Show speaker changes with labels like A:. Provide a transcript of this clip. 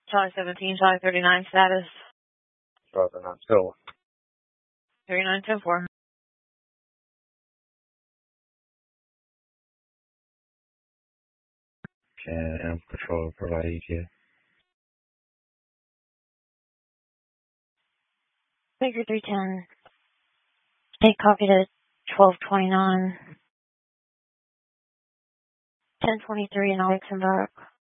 A: Charlie 17, Charlie 39 status.
B: Charlie 39, still.
A: 39, 10-4.
B: Can Patrol provide ETA?
A: Figure 310. Take copy to 1229. 1023 in Alexandria.